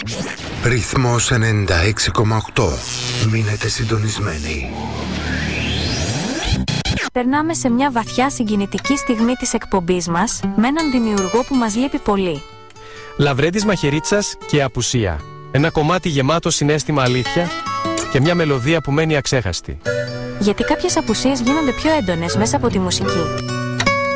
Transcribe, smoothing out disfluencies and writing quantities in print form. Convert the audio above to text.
Ρυθμός 96,8. Μείνετε συντονισμένοι. Περνάμε σε μια βαθιά συγκινητική στιγμή της εκπομπής μας, με έναν δημιουργό που μας λείπει πολύ. Λαβρέντης Μαχαιρίτσας και Απουσία. Ένα κομμάτι γεμάτο συναίσθημα αλήθεια και μια μελωδία που μένει αξέχαστη. Γιατί κάποιες απουσίες γίνονται πιο έντονες μέσα από τη μουσική.